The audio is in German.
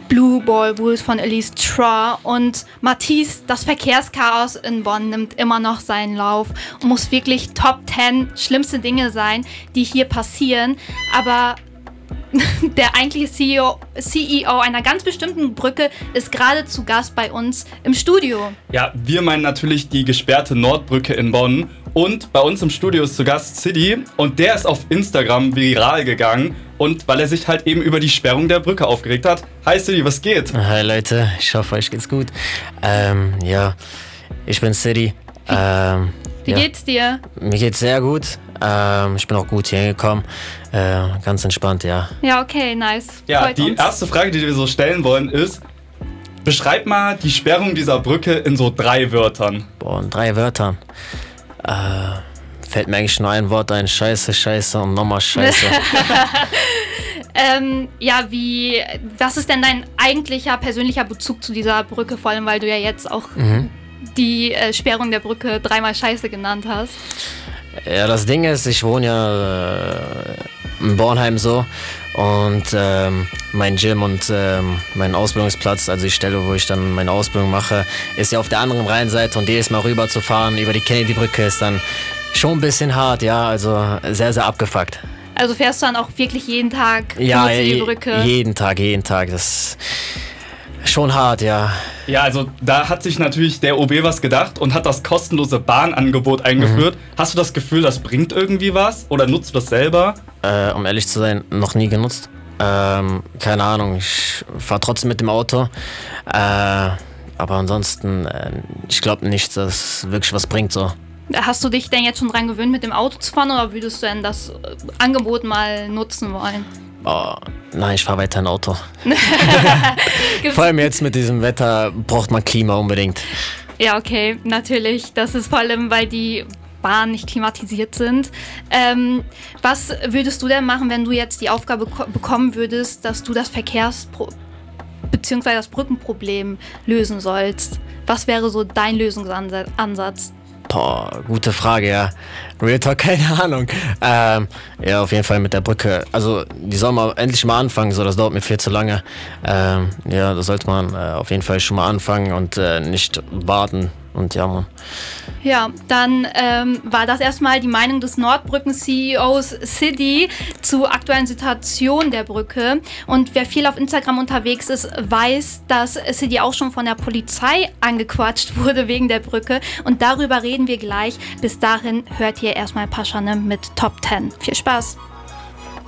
Blue Boy von Elise Tra. Und Matisse, das Verkehrschaos in Bonn nimmt immer noch seinen Lauf und muss wirklich Top 10 schlimmste Dinge sein, die hier passieren. Aber der eigentliche CEO einer ganz bestimmten Brücke ist gerade zu Gast bei uns im Studio. Ja, wir meinen natürlich die gesperrte Nordbrücke in Bonn. Und bei uns im Studio ist zu Gast Siddi und der ist auf Instagram viral gegangen und weil er sich halt eben über die Sperrung der Brücke aufgeregt hat. Hi Siddi, was geht? Hi Leute, ich hoffe euch geht's gut. Ja, ich bin Siddi. Wie geht's dir? Mir geht's sehr gut. Ich bin auch gut hier hingekommen. Ganz entspannt, ja. Ja, okay, nice. Ja, Freut die uns. erste Frage, die wir so stellen wollen, ist: Beschreib mal die Sperrung dieser Brücke in so 3 Wörtern. Boah, in 3 Wörtern. Fällt mir eigentlich nur ein Wort ein. Scheiße, Scheiße und nochmal Scheiße. Was ist denn dein eigentlicher persönlicher Bezug zu dieser Brücke? Vor allem, weil du ja jetzt auch die Sperrung der Brücke 3-mal Scheiße genannt hast. Ja, das Ding ist, ich wohne ja in Bornheim so und mein Gym und mein Ausbildungsplatz, also die Stelle, wo ich dann meine Ausbildung mache, ist ja auf der anderen Rheinseite und jedes Mal rüber zu fahren über die Kennedy-Brücke ist dann schon ein bisschen hart, ja, also sehr, sehr abgefuckt. Also fährst du dann auch wirklich jeden Tag Ja, die Brücke? jeden Tag, das ist schon hart, ja. Ja, also da hat sich natürlich der OB was gedacht und hat das kostenlose Bahnangebot eingeführt. Hast du das Gefühl, das bringt irgendwie was? Oder nutzt du das selber? Um ehrlich zu sein, noch nie genutzt. Keine Ahnung, ich fahre trotzdem mit dem Auto. Aber ansonsten, ich glaube nicht, dass es wirklich was bringt so. Hast du dich denn jetzt schon dran gewöhnt, mit dem Auto zu fahren oder würdest du denn das Angebot mal nutzen wollen? Oh, nein, ich fahre weiter ein Auto. Vor allem jetzt mit diesem Wetter braucht man Klima unbedingt. Ja, okay, natürlich. Das ist vor allem, weil die Bahnen nicht klimatisiert sind. Was würdest du denn machen, wenn du jetzt die Aufgabe bekommen würdest, dass du das bzw. das Brückenproblem lösen sollst? Was wäre so dein Lösungsansatz? Boah, gute Frage, ja. Real Talk, keine Ahnung. Ja, auf jeden Fall mit der Brücke. Also, die soll mal endlich mal anfangen, so, das dauert mir viel zu lange. Ja, da sollte man auf jeden Fall schon mal anfangen und nicht warten. Und ja, Mann. Ja, dann war das erstmal die Meinung des Nordbrücken-CEOs Siddi zur aktuellen Situation der Brücke. Und wer viel auf Instagram unterwegs ist, weiß, dass Siddi auch schon von der Polizei angequatscht wurde wegen der Brücke. Und darüber reden wir gleich. Bis dahin hört ihr erstmal Paschanim mit Top 10. Viel Spaß!